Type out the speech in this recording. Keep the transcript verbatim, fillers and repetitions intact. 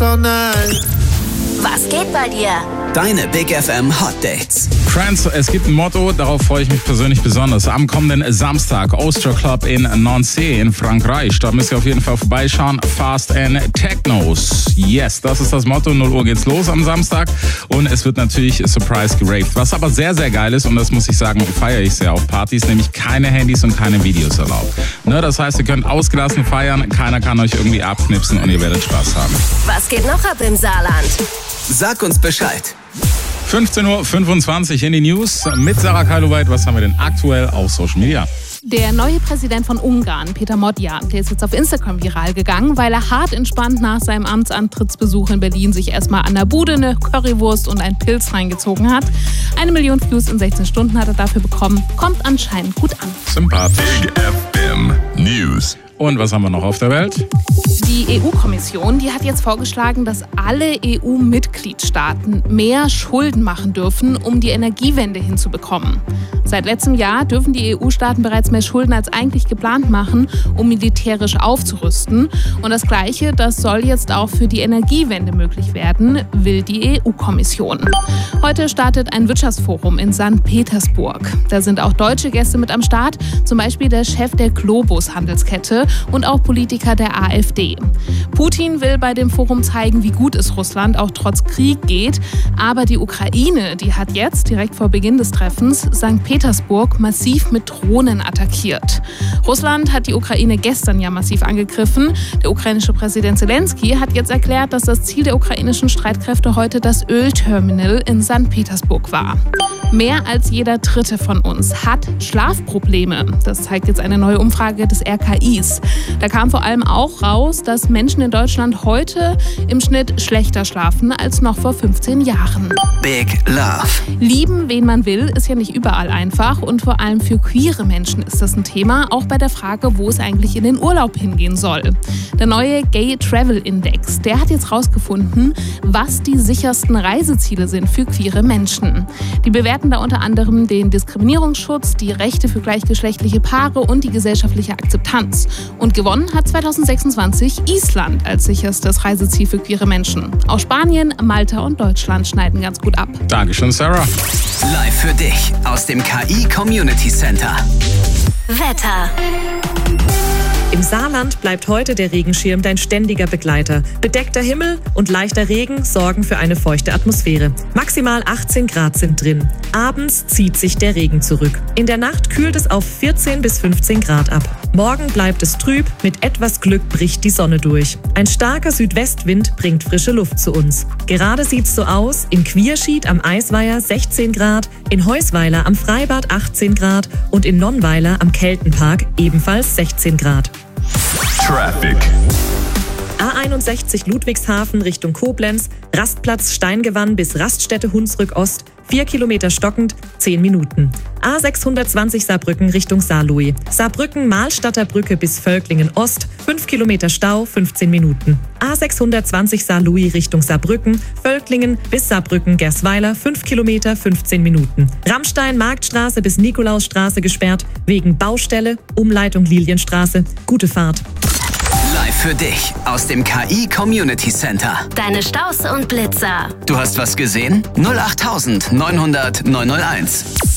all night. Was geht bei dir? Deine Big F M Hot Dates. Friends, es gibt ein Motto, darauf freue ich mich persönlich besonders. Am kommenden Samstag, Oyster Club in Nancy in Frankreich. Da müsst ihr auf jeden Fall vorbeischauen. Fast and Technos. Yes, das ist das Motto. null Uhr geht's los am Samstag. Und es wird natürlich Surprise geraved. Was aber sehr, sehr geil ist, und das muss ich sagen, feiere ich sehr auf Partys, nämlich keine Handys und keine Videos erlaubt. Ne, das heißt, ihr könnt ausgelassen feiern, keiner kann euch irgendwie abknipsen und ihr werdet Spaß haben. Was geht noch ab im Saarland? Sag uns Bescheid. fünfzehn Uhr fünfundzwanzig in die News mit Sarah Kailoweit. Was haben wir denn aktuell auf Social Media? Der neue Präsident von Ungarn, Peter Modja, der ist jetzt auf Instagram viral gegangen, weil er hart entspannt nach seinem Amtsantrittsbesuch in Berlin sich erstmal an der Bude eine Currywurst und einen Pilz reingezogen hat. Eine Million Views in sechzehn Stunden hat er dafür bekommen. Kommt anscheinend gut an. Sympathisch. Big F M News. Und was haben wir noch auf der Welt? Die E U-Kommission, die hat jetzt vorgeschlagen, dass alle E U-Mitgliedstaaten mehr Schulden machen dürfen, um die Energiewende hinzubekommen. Seit letztem Jahr dürfen die E U-Staaten bereits mehr Schulden als eigentlich geplant machen, um militärisch aufzurüsten. Und das Gleiche, das soll jetzt auch für die Energiewende möglich werden, will die E U-Kommission. Heute startet ein Wirtschaftsforum in Sankt Petersburg. Da sind auch deutsche Gäste mit am Start, zum Beispiel der Chef der Globus-Handelskette und auch Politiker der AfD. Putin will bei dem Forum zeigen, wie gut es Russland auch trotz Krieg geht. Aber die Ukraine, die hat jetzt direkt vor Beginn des Treffens Sankt Petersburg massiv mit Drohnen attackiert. Russland hat die Ukraine gestern ja massiv angegriffen. Der ukrainische Präsident Zelensky hat jetzt erklärt, dass das Ziel der ukrainischen Streitkräfte heute das Ölterminal in Sankt Petersburg war. Mehr als jeder Dritte von uns hat Schlafprobleme. Das zeigt jetzt eine neue Umfrage des R K Is. Da kam vor allem auch raus, dass Menschen in Deutschland heute im Schnitt schlechter schlafen als noch vor fünfzehn Jahren. Big Love. Lieben, wen man will, ist ja nicht überall einfach. Und vor allem für queere Menschen ist das ein Thema, auch bei der Frage, wo es eigentlich in den Urlaub hingehen soll. Der neue Gay Travel Index, der hat jetzt rausgefunden, was die sichersten Reiseziele sind für queere Menschen. Die bewerten da unter anderem den Diskriminierungsschutz, die Rechte für gleichgeschlechtliche Paare und die gesellschaftliche Akzeptanz. Und gewonnen hat zweitausendsechsundzwanzig Island als sicherstes Reiseziel für queere Menschen. Auch Spanien, Malta und Deutschland schneiden ganz gut ab. Dankeschön, Sarah. Live für dich aus dem K I Community Center. Wetter. Im Saarland bleibt heute der Regenschirm dein ständiger Begleiter. Bedeckter Himmel und leichter Regen sorgen für eine feuchte Atmosphäre. Maximal achtzehn Grad sind drin. Abends zieht sich der Regen zurück. In der Nacht kühlt es auf vierzehn bis fünfzehn Grad ab. Morgen bleibt es trüb, mit etwas Glück bricht die Sonne durch. Ein starker Südwestwind bringt frische Luft zu uns. Gerade sieht's so aus, in Quierschied am Eisweiher sechzehn Grad, in Heusweiler am Freibad achtzehn Grad und in Nonnweiler am Keltenpark ebenfalls sechzehn Grad. Traffic. A einundsechzig Ludwigshafen Richtung Koblenz, Rastplatz Steingewann bis Raststätte Hunsrück Ost, vier Kilometer stockend, zehn Minuten. A sechshundertzwanzig Saarbrücken Richtung Saarlouis, Saarbrücken Mahlstadter Brücke bis Völklingen Ost, fünf Kilometer Stau, fünfzehn Minuten. A sechshundertzwanzig Saarlouis Richtung Saarbrücken, Völklingen bis Saarbrücken Gersweiler, fünf Kilometer, fünfzehn Minuten. Rammstein Marktstraße bis Nikolausstraße gesperrt, wegen Baustelle, Umleitung Lilienstraße. Gute Fahrt. Live für dich aus dem K I Community Center. Deine Staus und Blitzer. Du hast was gesehen? null acht neunhundert neunhunderт neunhunderteins.